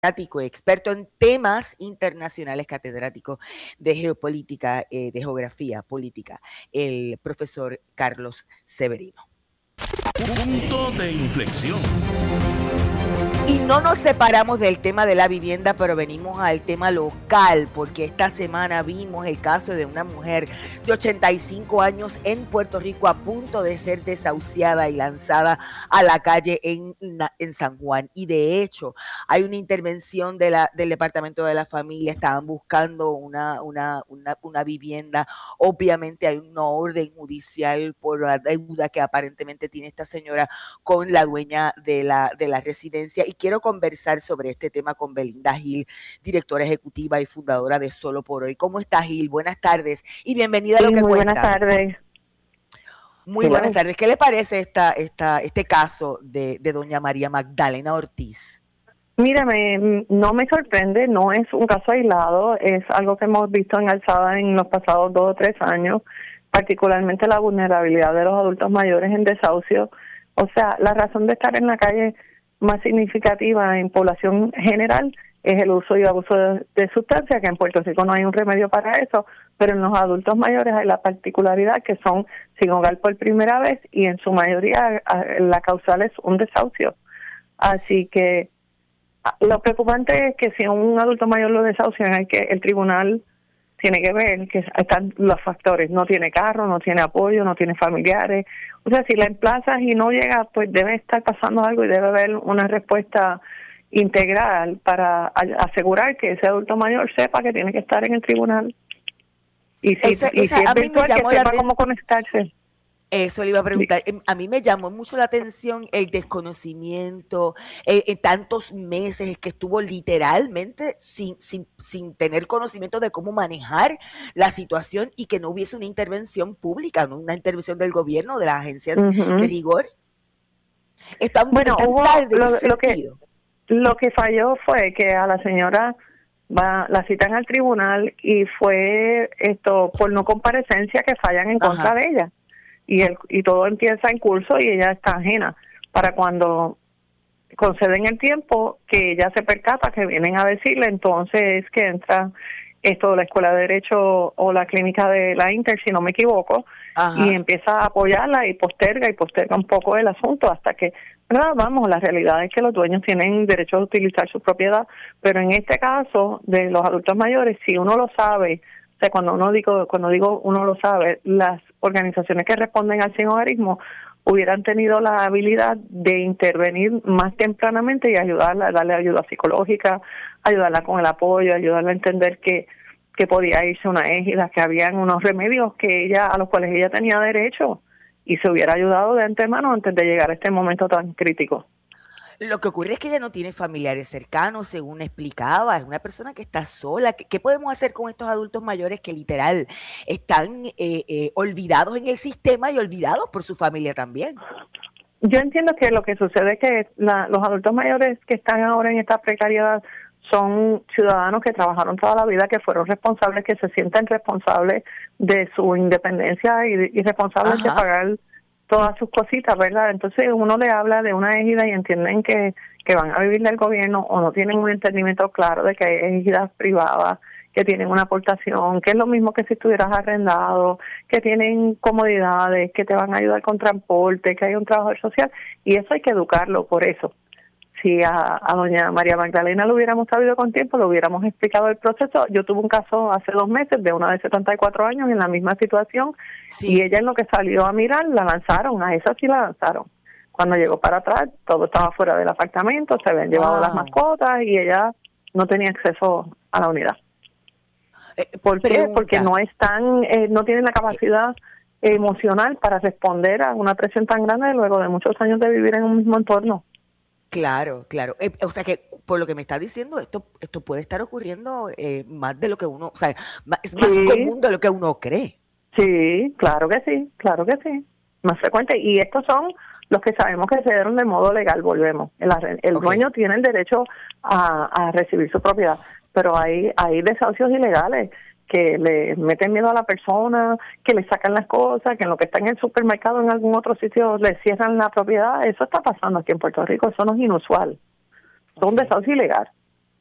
experto en temas internacionales, catedrático de geopolítica, de geografía política, el profesor Carlos Severino. Punto de inflexión. Y no nos separamos del tema de la vivienda, pero venimos al tema local, porque esta semana vimos el caso de una mujer de 85 años en Puerto Rico a punto de ser desahuciada y lanzada a la calle en San Juan. Y de hecho, hay una intervención del Departamento de la Familia, estaban buscando una vivienda. Obviamente hay una orden judicial por la deuda que aparentemente tiene esta señora con la dueña de la residencia. Y quiero conversar sobre este tema con Belinda Gil, directora ejecutiva y fundadora de Solo por Hoy. ¿Cómo está, Gil? Buenas tardes y bienvenida a Lo que muy Cuenta. Buenas tardes. Muy buenas tardes. ¿Qué le parece este caso de doña María Magdalena Ortiz? Mírame, no me sorprende, no es un caso aislado, es algo que hemos visto en alzada en los pasados 2 o 3 años, particularmente la vulnerabilidad de los adultos mayores en desahucio. O sea, la razón de estar en la calle más significativa en población general es el uso y abuso de sustancias, que en Puerto Rico no hay un remedio para eso, pero en los adultos mayores hay la particularidad que son sin hogar por primera vez y en su mayoría la causal es un desahucio. Así que lo preocupante es que si a un adulto mayor lo desahucian, el tribunal tiene que ver que están los factores, no tiene carro, no tiene apoyo, no tiene familiares. O sea, si la emplazas y no llega, pues debe estar pasando algo y debe haber una respuesta integral para asegurar que ese adulto mayor sepa que tiene que estar en el tribunal. Y si es virtual, que sepa cómo conectarse. Eso le iba a preguntar. A mí me llamó mucho la atención el desconocimiento, en tantos meses que estuvo literalmente sin tener conocimiento de cómo manejar la situación y que no hubiese una intervención pública, ¿no? Una intervención del gobierno, de las agencias de rigor. Lo que falló fue que a la señora la citan al tribunal y fue esto por no comparecencia que fallan en contra de ella. Y todo empieza en curso y ella está ajena. Para cuando conceden el tiempo, que ella se percata que vienen a decirle, entonces es que entra la Escuela de Derecho o la clínica de la Inter, si no me equivoco, y empieza a apoyarla y posterga un poco el asunto hasta que, vamos, la realidad es que los dueños tienen derecho a utilizar su propiedad, pero en este caso de los adultos mayores, si uno lo sabe, o sea, cuando digo uno lo sabe, las organizaciones que responden al sinhogarismo hubieran tenido la habilidad de intervenir más tempranamente y ayudarla, darle ayuda psicológica, ayudarla con el apoyo, ayudarla a entender que podía irse a una égida, que habían unos remedios a los cuales ella tenía derecho y se hubiera ayudado de antemano antes de llegar a este momento tan crítico. Lo que ocurre es que ella no tiene familiares cercanos, según explicaba, es una persona que está sola. ¿Qué podemos hacer con estos adultos mayores que literal están olvidados en el sistema y olvidados por su familia también? Yo entiendo que lo que sucede es que los adultos mayores que están ahora en esta precariedad son ciudadanos que trabajaron toda la vida, que fueron responsables, que se sienten responsables de su independencia y responsables de pagar todas sus cositas, ¿verdad? Entonces uno le habla de una égida y entienden que van a vivir del gobierno o no tienen un entendimiento claro de que hay égidas privadas que tienen una aportación, que es lo mismo que si estuvieras arrendado, que tienen comodidades, que te van a ayudar con transporte, que hay un trabajador social, y eso hay que educarlo por eso. Si a doña María Magdalena lo hubiéramos sabido con tiempo, lo hubiéramos explicado el proceso. Yo tuve un caso hace 2 meses de una de 74 años en la misma situación y ella en lo que salió a mirar la lanzaron, a esa sí la lanzaron. Cuando llegó para atrás, todo estaba fuera del apartamento, se habían llevado las mascotas y ella no tenía acceso a la unidad. ¿Por qué? Porque no tienen la capacidad emocional para responder a una presión tan grande luego de muchos años de vivir en un mismo entorno. Claro. O sea que por lo que me está diciendo, esto puede estar ocurriendo más de lo que uno, o sea, es más común de lo que uno cree. Sí, claro que sí, más frecuente. Y estos son los que sabemos que se dieron de modo legal, volvemos. El dueño tiene el derecho a recibir su propiedad, pero hay desahucios ilegales que le meten miedo a la persona, que le sacan las cosas, que en lo que está en el supermercado en algún otro sitio le cierran la propiedad. Eso está pasando aquí en Puerto Rico, eso no es inusual. Es un desahucio ilegal.